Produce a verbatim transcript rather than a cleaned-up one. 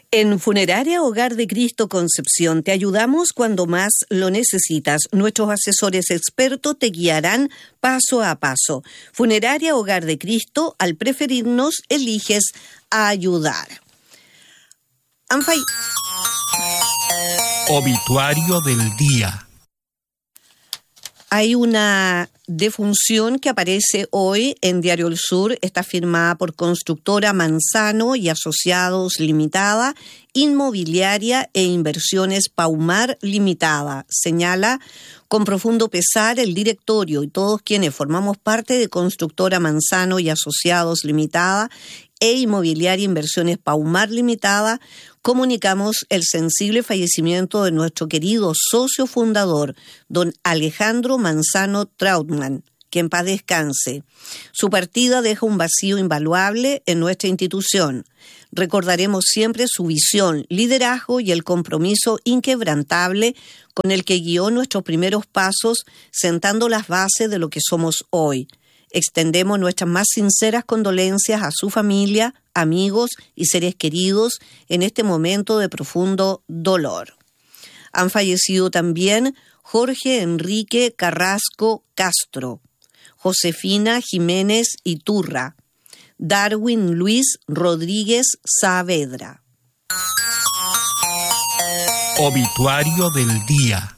En Funeraria Hogar de Cristo Concepción te ayudamos cuando más lo necesitas. Nuestros asesores expertos te guiarán paso a paso. Funeraria Hogar de Cristo, al preferirnos, eliges ayudar. Anfay. Obituario del día. Hay una defunción que aparece hoy en Diario El Sur. Está firmada por Constructora Manzano y Asociados Limitada, Inmobiliaria e Inversiones Paumar Limitada. Señala con profundo pesar el directorio y todos quienes formamos parte de Constructora Manzano y Asociados Limitada e Inmobiliaria Inversiones Paumar Limitada, comunicamos el sensible fallecimiento de nuestro querido socio fundador, don Alejandro Manzano Trautmann, que en paz descanse. Su partida deja un vacío invaluable en nuestra institución. Recordaremos siempre su visión, liderazgo y el compromiso inquebrantable con el que guió nuestros primeros pasos, sentando las bases de lo que somos hoy. Extendemos nuestras más sinceras condolencias a su familia, amigos y seres queridos en este momento de profundo dolor. Han fallecido también Jorge Enrique Carrasco Castro, Josefina Jiménez Iturra, Darwin Luis Rodríguez Saavedra. Obituario del día.